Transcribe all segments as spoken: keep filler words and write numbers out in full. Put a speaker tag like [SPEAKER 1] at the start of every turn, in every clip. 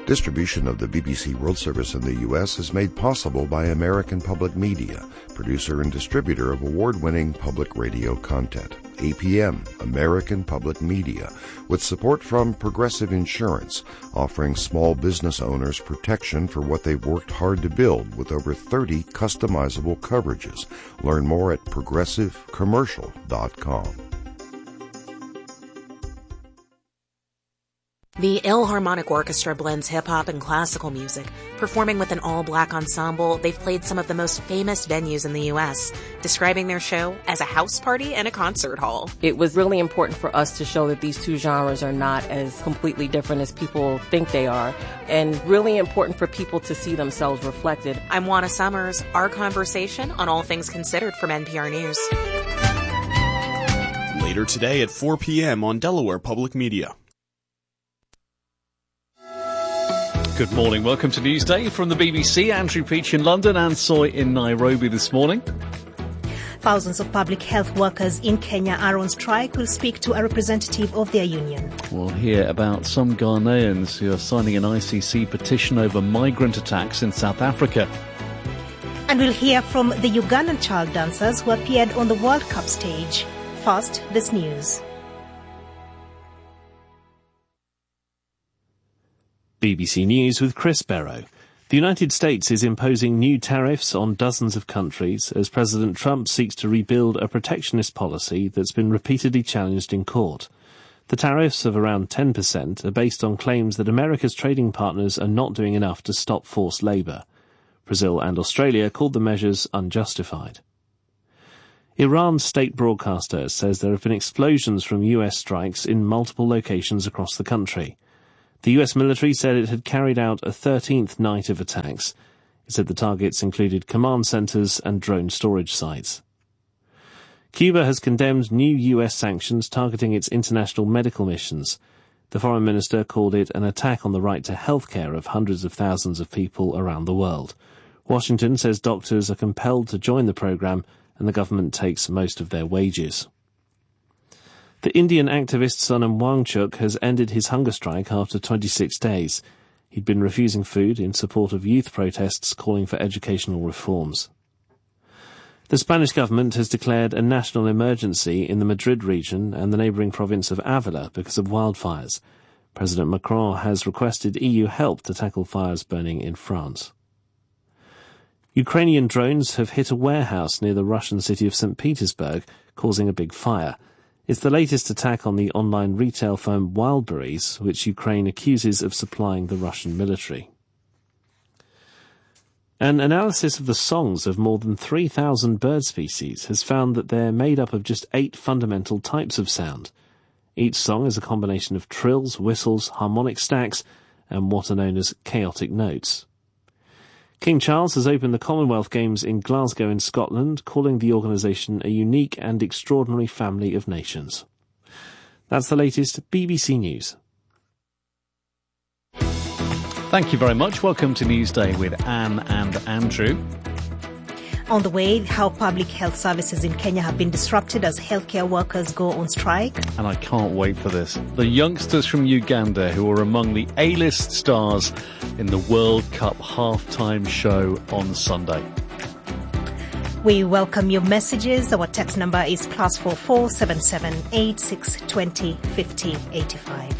[SPEAKER 1] Distribution of the B B C World Service in the U S is made possible by American Public Media, producer and distributor of award-winning public radio content. A P M, American Public Media, with support from Progressive Insurance, offering small business owners protection for what they've worked hard to build with over thirty customizable coverages. Learn more at progressive commercial dot com.
[SPEAKER 2] The Philharmonic Orchestra blends hip-hop and classical music. Performing with an all-black ensemble, they've played some of the most famous venues in the U S, describing their show as a house party and a concert hall.
[SPEAKER 3] It was really important for us to show that these two genres are not as completely different as people think they are, and really important for people to see themselves reflected.
[SPEAKER 2] I'm Juana Summers. Our conversation on All Things Considered from N P R News.
[SPEAKER 4] Later today at four p.m. on Delaware Public Media.
[SPEAKER 5] Good morning. Welcome to Newsday from the B B C. Andrew Peach in London and Soy in Nairobi this morning.
[SPEAKER 6] Thousands of public health workers in Kenya are on strike. We'll speak to a representative of their union.
[SPEAKER 5] We'll hear about some Ghanaians who are signing an I C C petition over migrant attacks in South Africa.
[SPEAKER 6] And we'll hear from the Ugandan child dancers who appeared on the World Cup stage. First, this news.
[SPEAKER 7] B B C News with Chris Barrow. The United States is imposing new tariffs on dozens of countries as President Trump seeks to rebuild a protectionist policy that's been repeatedly challenged in court. The tariffs of around ten percent are based on claims that America's trading partners are not doing enough to stop forced labour. Brazil and Australia called the measures unjustified. Iran's state broadcaster says there have been explosions from U S strikes in multiple locations across the country. The U S military said it had carried out a thirteenth night of attacks. It said the targets included command centres and drone storage sites. Cuba has condemned new U S sanctions targeting its international medical missions. The foreign minister called it an attack on the right to health care of hundreds of thousands of people around the world. Washington says doctors are compelled to join the programme and the government takes most of their wages. The Indian activist Sonam Wangchuk has ended his hunger strike after twenty-six days. He'd been refusing food in support of youth protests calling for educational reforms. The Spanish government has declared a national emergency in the Madrid region and the neighbouring province of Avila because of wildfires. President Macron has requested E U help to tackle fires burning in France. Ukrainian drones have hit a warehouse near the Russian city of Saint Petersburg, causing a big fire. It's the latest attack on the online retail firm Wildberries, which Ukraine accuses of supplying the Russian military. An analysis of the songs of more than three thousand bird species has found that they're made up of just eight fundamental types of sound. Each song is a combination of trills, whistles, harmonic stacks, and what are known as chaotic notes. King Charles has opened the Commonwealth Games in Glasgow in Scotland, calling the organisation a unique and extraordinary family of nations. That's the latest B B C News.
[SPEAKER 5] Thank you very much. Welcome to Newsday with Anne and Andrew.
[SPEAKER 6] On the way, how public health services in Kenya have been disrupted as healthcare workers go on strike.
[SPEAKER 5] And I can't wait for this. The youngsters from Uganda who are among the A-list stars in the World Cup halftime show on Sunday.
[SPEAKER 6] We welcome your messages. Our text number is plus four four seven seven eight six twenty fifty eighty five.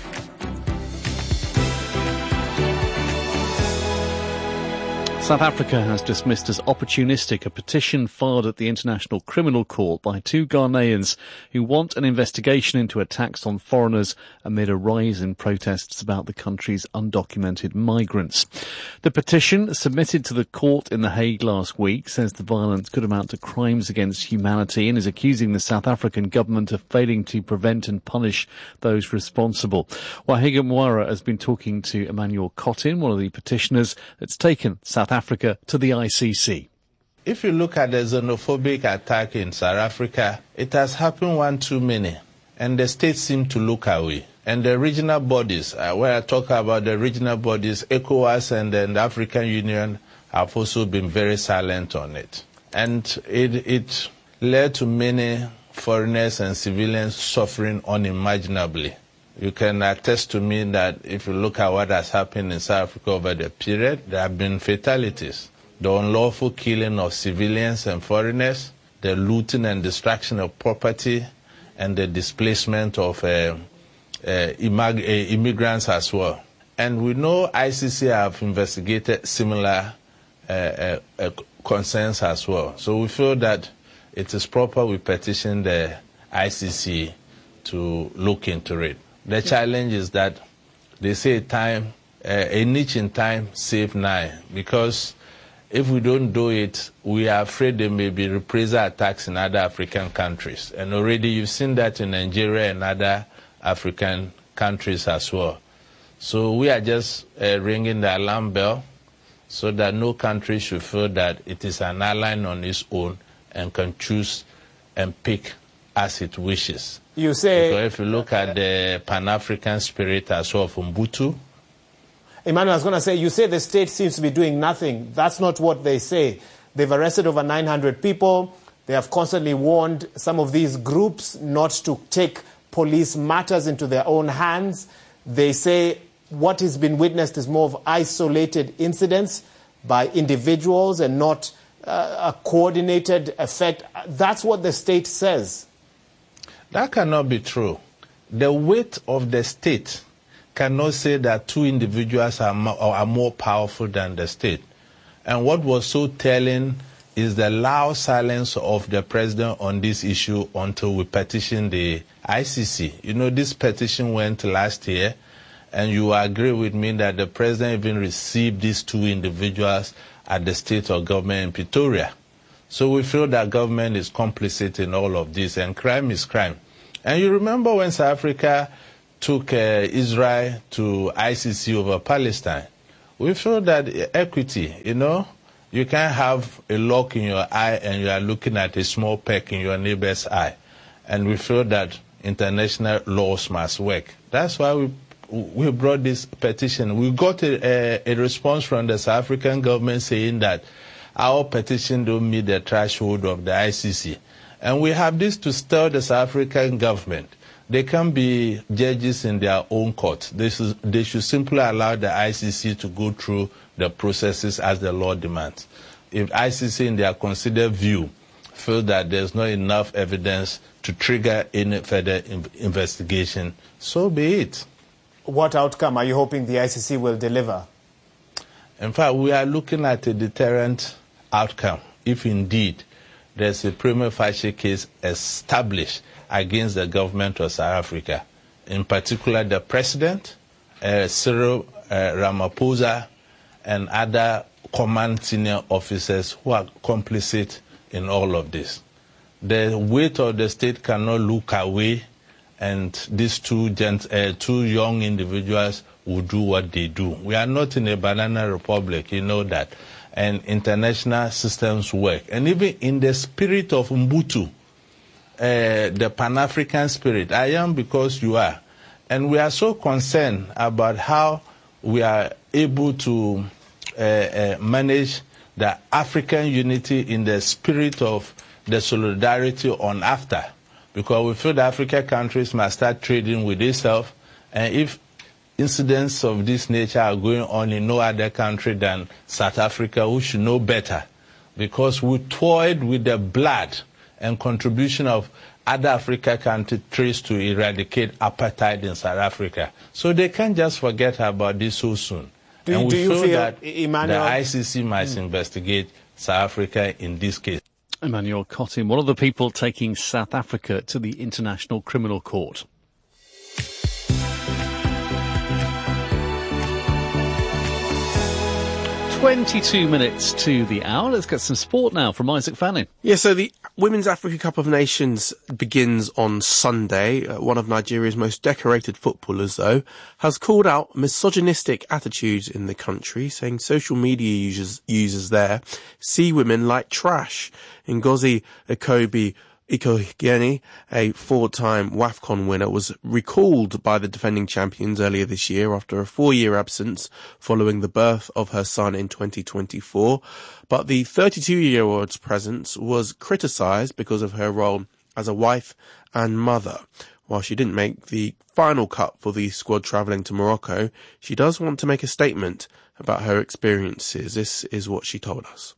[SPEAKER 5] South Africa has dismissed as opportunistic a petition filed at the International Criminal Court by two Ghanaians who want an investigation into attacks on foreigners amid a rise in protests about the country's undocumented migrants. The petition, submitted to the court in The Hague last week, says the violence could amount to crimes against humanity and is accusing the South African government of failing to prevent and punish those responsible. Wahiga Mwara has been talking to Emmanuel Cottin, one of the petitioners that's taken South Africa Africa to the I C C.
[SPEAKER 8] If you look at the xenophobic attack in South Africa, it has happened one too many, and the states seem to look away. And the regional bodies, uh, when I talk about the regional bodies, ECOWAS and then the African Union have also been very silent on it. And it, it led to many foreigners and civilians suffering unimaginably. You can attest to me that if you look at what has happened in South Africa over the period, there have been fatalities. The unlawful killing of civilians and foreigners, the looting and destruction of property, and the displacement of uh, uh, immig- uh, immigrants as well. And we know I C C have investigated similar uh, uh, uh, concerns as well. So we feel that it is proper we petition the I C C to look into it. The yeah. challenge is that they say time, uh, a niche in time save nine, because if we don't do it, we are afraid there may be reprisal attacks in other African countries. And already you've seen that in Nigeria and other African countries as well. So we are just uh, ringing the alarm bell so that no country should feel that it is an island on its own and can choose and pick as it wishes.
[SPEAKER 9] You say...
[SPEAKER 8] Because if you look at the Pan-African spirit as well from Ubuntu,
[SPEAKER 9] Emmanuel, I was going to say, you say the state seems to be doing nothing. That's not what they say. They've arrested over nine hundred people. They have constantly warned some of these groups not to take police matters into their own hands. They say what has been witnessed is more of isolated incidents by individuals and not uh, a coordinated effect. That's what the state says.
[SPEAKER 8] That cannot be true. The weight of the state cannot say that two individuals are more, are more powerful than the state. And what was so telling is the loud silence of the president on this issue until we petitioned the I C C. You know, this petition went last year, and you agree with me that the president even received these two individuals at the state of government in Pretoria. So we feel that government is complicit in all of this, and crime is crime. And you remember when South Africa took uh, Israel to I C C over Palestine. We feel that equity, you know, you can't have a lock in your eye and you are looking at a small peck in your neighbor's eye. And we feel that international laws must work. That's why we we brought this petition. We got a, a, a response from the South African government saying that our petition don't meet the threshold of the I C C. And we have this to stir the South African government. They can be judges in their own court. They should, they should simply allow the I C C to go through the processes as the law demands. If I C C, in their considered view, feel that there's not enough evidence to trigger any further in- investigation, so be it.
[SPEAKER 9] What outcome are you hoping the I C C will deliver?
[SPEAKER 8] In fact, we are looking at a deterrent outcome, if indeed there's a prima facie case established against the government of South Africa, in particular the president, uh, Cyril uh, Ramaphosa, and other command senior officers who are complicit in all of this. The weight of the state cannot look away, and these two, gent- uh, two young individuals will do what they do. We are not in a banana republic, you know that. And international systems work. And even in the spirit of Ubuntu, uh, the Pan-African spirit, I am because you are. And we are so concerned about how we are able to uh, uh, manage the African unity in the spirit of the solidarity on AfCFTA. Because we feel the African countries must start trading with themselves. And if incidents of this nature are going on in no other country than South Africa, we should know better, because we toyed with the blood and contribution of other African countries to eradicate apartheid in South Africa. So they can't just forget about this so soon.
[SPEAKER 9] Do,
[SPEAKER 8] and we
[SPEAKER 9] do you
[SPEAKER 8] feel,
[SPEAKER 9] feel
[SPEAKER 8] that
[SPEAKER 9] Emmanuel,
[SPEAKER 8] the I C C must mm. investigate South Africa in this case.
[SPEAKER 5] Emmanuel Cottin, one of the people taking South Africa to the International Criminal Court. twenty-two minutes to the hour. Let's get some sport now from Isaac Fanning.
[SPEAKER 10] Yeah, so the Women's Africa Cup of Nations begins on Sunday. Uh, one of Nigeria's most decorated footballers, though, has called out misogynistic attitudes in the country, saying social media users, users there see women like trash. Ngozi Okobi Ikogeni, a four-time WAFCON winner, was recalled by the defending champions earlier this year after a four-year absence following the birth of her son in twenty twenty-four. But the thirty-two-year-old's presence was criticised because of her role as a wife and mother. while she didn't make the final cut for the squad travelling to Morocco, she does want to make a statement about her experiences. This is what she told us.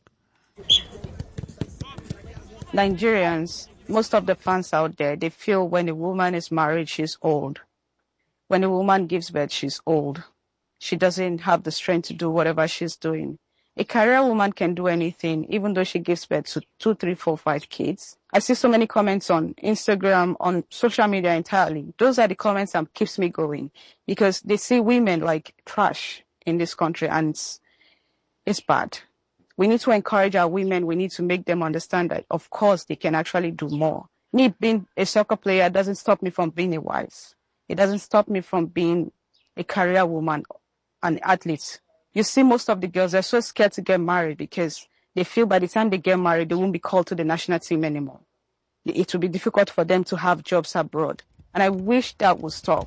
[SPEAKER 11] Nigerians, most of the fans out there, they feel when a woman is married, she's old. When a woman gives birth, she's old. She doesn't have the strength to do whatever she's doing. A career woman can do anything, even though she gives birth to two, three, four, five kids. I see so many comments on Instagram, on social media entirely. Those are the comments that keeps me going, because they see women like trash in this country, and it's, it's bad. We need to encourage our women. We need to make them understand that, of course, they can actually do more. Me being a soccer player doesn't stop me from being a wife. It doesn't stop me from being a career woman, an athlete. You see, most of the girls are so scared to get married because they feel by the time they get married, they won't be called to the national team anymore. It will be difficult for them to have jobs abroad. And I wish that would stop.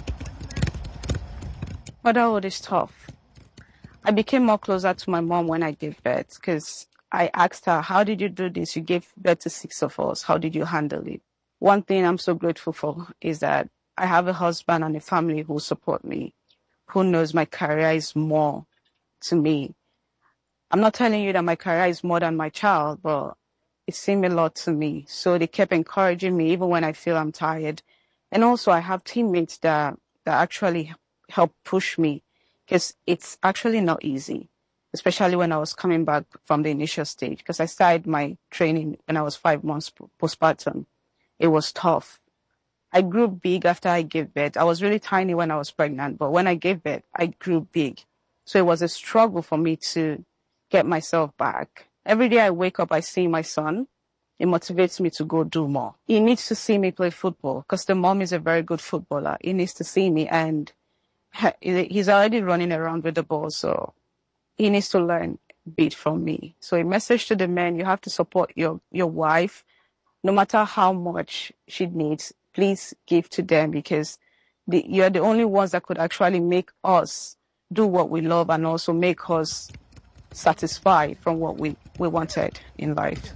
[SPEAKER 11] Motherhood is tough. I became more closer to my mom when I gave birth, because I asked her, how did you do this? You gave birth to six of us. How did you handle it? One thing I'm so grateful for is that I have a husband and a family who support me, who knows my career is more to me. I'm not telling you that my career is more than my child, but it seemed a lot to me. So they kept encouraging me even when I feel I'm tired. And also I have teammates that, that actually help push me, because it's actually not easy, especially when I was coming back from the initial stage, because I started my training when I was five months postpartum. It was tough. I grew big after I gave birth. I was really tiny when I was pregnant, but when I gave birth, I grew big. So it was a struggle for me to get myself back. Every day I wake up, I see my son. It motivates me to go do more. He needs to see me play football, because the mom is a very good footballer. He needs to see me, and he's already running around with the ball, so he needs to learn a bit from me. So a message to the men: you have to support your, your wife, no matter how much she needs. Please give to them, because the, you're the only ones that could actually make us do what we love, and also make us satisfied from what we, we wanted in life.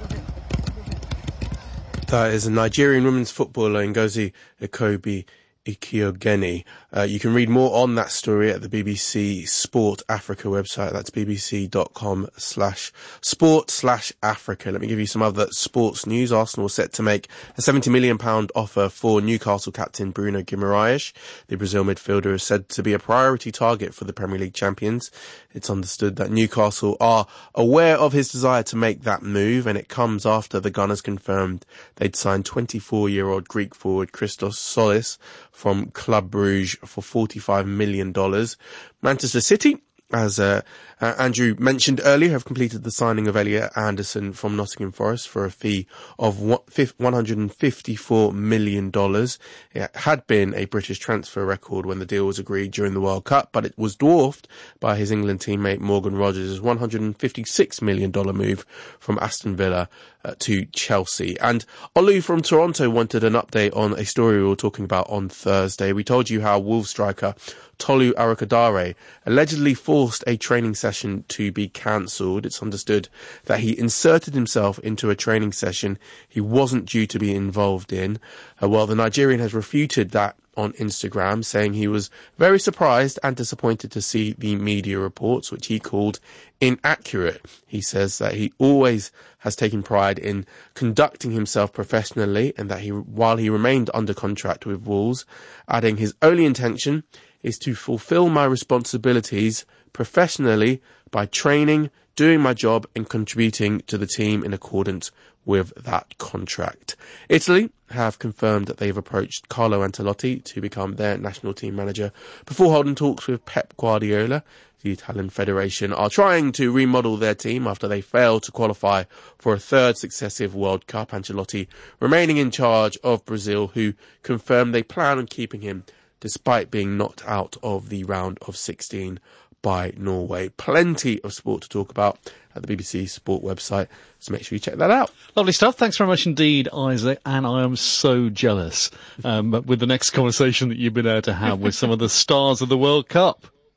[SPEAKER 10] That is a Nigerian women's footballer, Ngozi Ekobi Ikiogeni. Uh, you can read more on that story at the B B C Sport Africa website. That's bbc.com slash sport slash Africa. Let me give you some other sports news. Arsenal set to make a seventy million pounds offer for Newcastle captain Bruno Guimaraes. The Brazil midfielder is said to be a priority target for the Premier League champions. It's understood that Newcastle are aware of his desire to make that move, and it comes after the Gunners confirmed they'd signed twenty-four-year-old Greek forward Christos Solis from Club Brugge for forty-five million dollars. Manchester City, as uh, uh, Andrew mentioned earlier, have completed the signing of Elliot Anderson from Nottingham Forest for a fee of one hundred fifty-four million dollars. It had been a British transfer record when the deal was agreed during the World Cup, but it was dwarfed by his England teammate Morgan Rogers' one hundred fifty-six million dollars move from Aston Villa uh, to Chelsea. And Olu from Toronto wanted an update on a story we were talking about on Thursday. We told you how Wolves striker Tolu Arakadare allegedly forced a training session to be cancelled. It's understood that he inserted himself into a training session he wasn't due to be involved in. Uh, well, the Nigerian has refuted that on Instagram, saying he was very surprised and disappointed to see the media reports, which he called inaccurate. He says that he always has taken pride in conducting himself professionally, and that he, while he remained under contract with Wolves, adding his only intention is to fulfill my responsibilities professionally by training, doing my job and contributing to the team in accordance with that contract. Italy have confirmed that they've approached Carlo Ancelotti to become their national team manager before holding talks with Pep Guardiola. The Italian Federation are trying to remodel their team after they failed to qualify for a third successive World Cup. Ancelotti remaining in charge of Brazil, who confirmed they plan on keeping him despite being knocked out of the round of sixteen by Norway. Plenty of sport to talk about at the B B C Sport website, so make sure you check that out.
[SPEAKER 5] Lovely stuff. Thanks very much indeed, Isaac. And I am so jealous um, with the next conversation that you've been able to have with some of the stars of the World Cup.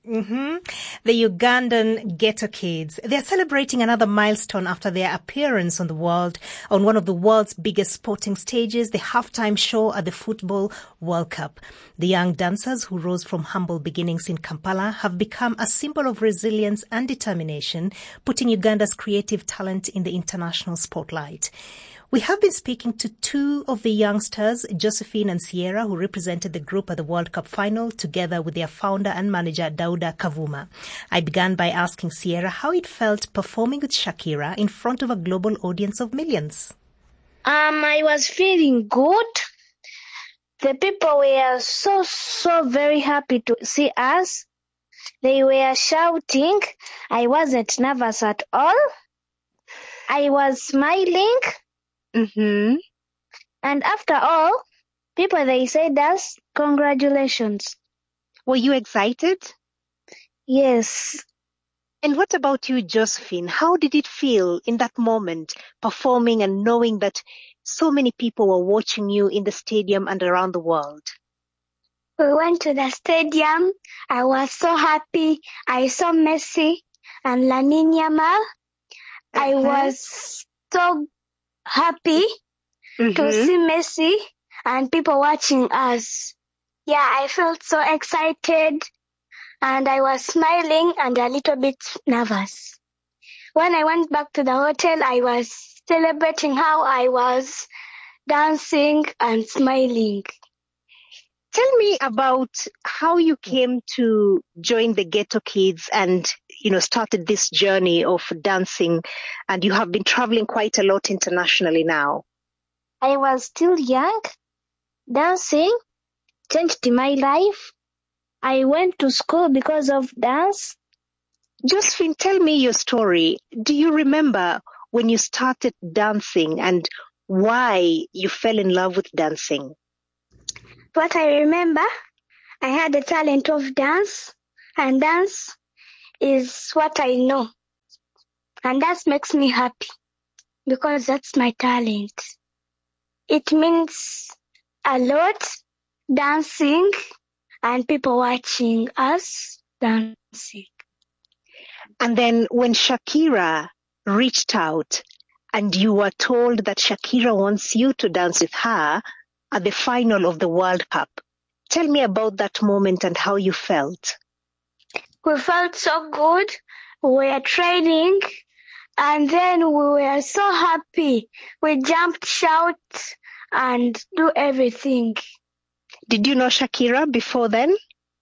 [SPEAKER 6] Mm-hmm. The Ugandan Ghetto Kids. They're celebrating another milestone after their appearance on the world, on one of the world's biggest sporting stages, the halftime show at the Football World Cup. The young dancers who rose from humble beginnings in Kampala have become a symbol of resilience and determination, putting Uganda's creative talent in the international spotlight. We have been speaking to two of the youngsters, Josephine and Sierra, who represented the group at the World Cup final, together with their founder and manager, Dauda Kavuma. I began by asking Sierra how it felt performing with Shakira in front of a global audience of millions.
[SPEAKER 12] Um, I was feeling good. The people were so, so very happy to see us. They were shouting. I wasn't nervous at all. I was smiling. Mm-hmm. And after all, people, they said us, congratulations.
[SPEAKER 13] Were you excited?
[SPEAKER 12] Yes.
[SPEAKER 13] And what about you, Josephine? How did it feel in that moment, performing and knowing that so many people were watching you in the stadium and around the world?
[SPEAKER 12] We went to the stadium. I was so happy. I saw Messi and Lamine Yamal. Uh-huh. I was so happy mm-hmm. to see Messi and people watching us. Yeah, I felt so excited and I was smiling and a little bit nervous. When I went back to the hotel, I was celebrating how I was dancing and smiling.
[SPEAKER 13] Tell me about how you came to join the Ghetto Kids and, you know, started this journey of dancing, and you have been traveling quite a lot internationally now.
[SPEAKER 12] I was still young. Dancing changed my life. I went to school because of dance.
[SPEAKER 13] Josephine, tell me your story. Do you remember when you started dancing and why you fell in love with dancing?
[SPEAKER 12] What I remember, I had a talent of dance, and dance is what I know. And that makes me happy because that's my talent. It means a lot, dancing and people watching us dancing.
[SPEAKER 13] And then when Shakira reached out and you were told that Shakira wants you to dance with her at the final of the World Cup, tell me about that moment and how you felt.
[SPEAKER 12] We felt so good. We were training and then we were so happy. We jumped, shout and do everything.
[SPEAKER 13] Did you know Shakira before then?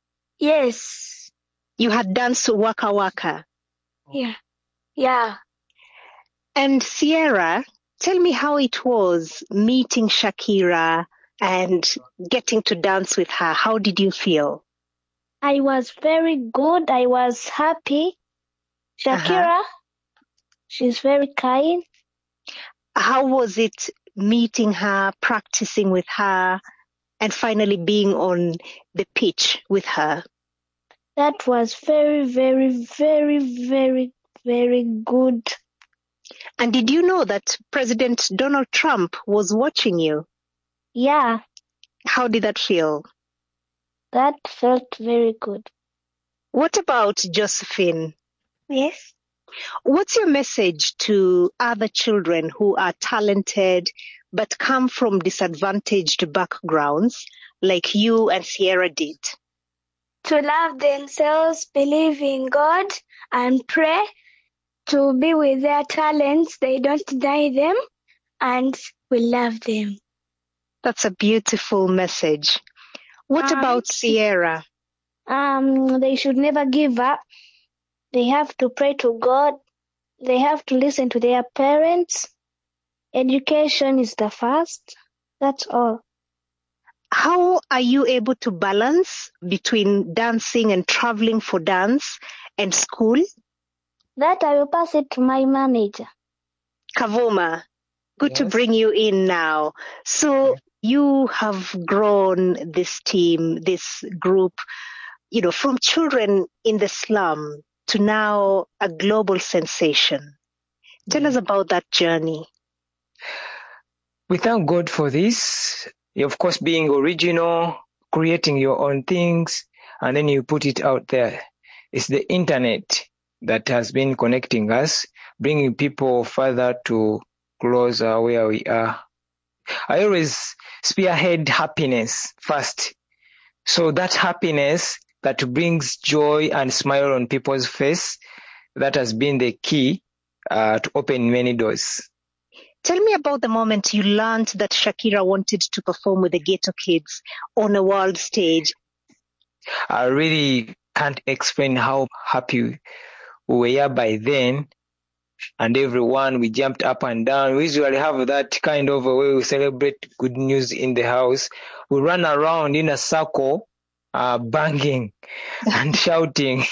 [SPEAKER 12] Yes.
[SPEAKER 13] You had danced Waka Waka?
[SPEAKER 12] Yeah. Yeah.
[SPEAKER 13] And Sierra, tell me how it was meeting Shakira and getting to dance with her. How did you feel?
[SPEAKER 12] I was very good. I was happy. Shakira, uh-huh. She's very kind.
[SPEAKER 13] How was it meeting her, practicing with her, and finally being on the pitch with her?
[SPEAKER 12] That was very, very, very, very, very good.
[SPEAKER 13] And did you know that President Donald Trump was watching you?
[SPEAKER 12] Yeah.
[SPEAKER 13] How did that feel?
[SPEAKER 12] That felt very good.
[SPEAKER 13] What about Josephine?
[SPEAKER 12] Yes.
[SPEAKER 13] What's your message to other children who are talented but come from disadvantaged backgrounds like you and Sierra did?
[SPEAKER 12] To love themselves, believe in God, and pray to be with their talents. They don't deny them, and we love them.
[SPEAKER 13] That's a beautiful message. What um, about Sierra?
[SPEAKER 12] Um, they should never give up. They have to pray to God. They have to listen to their parents. Education is the first. That's all.
[SPEAKER 13] How are you able to balance between dancing and traveling for dance and school?
[SPEAKER 12] That I will pass it to my manager.
[SPEAKER 13] Kavuma, good yes. to bring you in now. So yes. you have grown this team, this group, you know, from children in the slum to now a global sensation. Tell mm. us about that journey.
[SPEAKER 14] We thank God for this. Of course, being original, creating your own things, and then you put it out there. It's the internet that has been connecting us, bringing people further to closer where we are. I always spearhead happiness first. So that happiness that brings joy and smile on people's face, that has been the key uh, to open many doors.
[SPEAKER 13] Tell me about the moment you learned that Shakira wanted to perform with the Ghetto Kids on a world stage.
[SPEAKER 14] I really can't explain how happy we were by then. And everyone, we jumped up and down. We usually have that kind of a way we celebrate good news in the house. We run around in a circle, uh, banging and shouting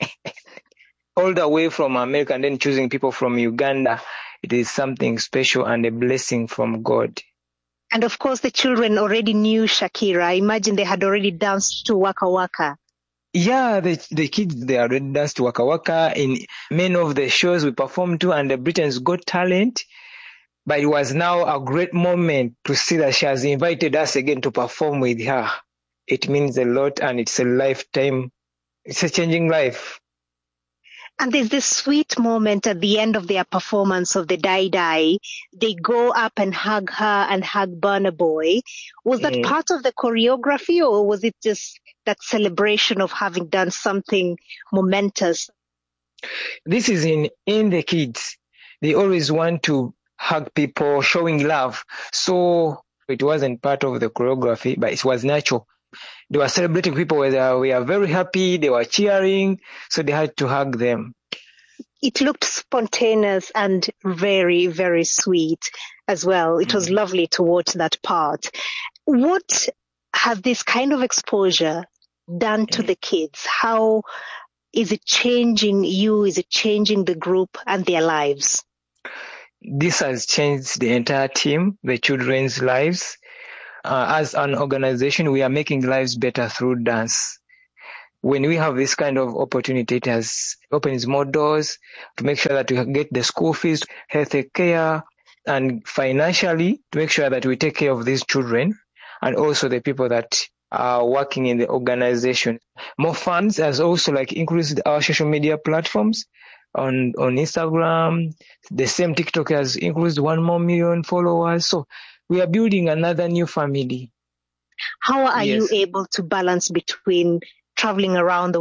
[SPEAKER 14] all the way from America and then choosing people from Uganda. It is something special and a blessing from God.
[SPEAKER 13] And of course, the children already knew Shakira. I imagine they had already danced to Waka Waka.
[SPEAKER 14] Yeah, the the kids, they already danced to Waka Waka in many of the shows we performed to, and the Britain's Got Talent. But it was now a great moment to see that she has invited us again to perform with her. It means a lot, and it's a lifetime. It's a changing life.
[SPEAKER 13] And there's this sweet moment at the end of their performance of the Die Die. They go up and hug her and hug Burna Boy. Was that mm. part of the choreography, or was it just that celebration of having done something momentous?
[SPEAKER 14] This is in, in the kids. They always want to hug people, showing love. So it wasn't part of the choreography, but it was natural. They were celebrating people where we were very happy, they were cheering, so they had to hug them.
[SPEAKER 13] It looked spontaneous and very, very sweet as well. It was lovely to watch that part. What has this kind of exposure done to the kids? How is it changing you? Is it changing the group and their lives?
[SPEAKER 14] This has changed the entire team, the children's lives. Uh, as an organization, we are making lives better through dance. When we have this kind of opportunity, it has opens more doors to make sure that we get the school fees, health care, and financially to make sure that we take care of these children and also the people that are working in the organization. More funds has also like increased our social media platforms. On, on Instagram, the same TikTok has increased one more million followers. So we are building another new family.
[SPEAKER 13] How are
[SPEAKER 14] Yes.
[SPEAKER 13] you able to balance between traveling around the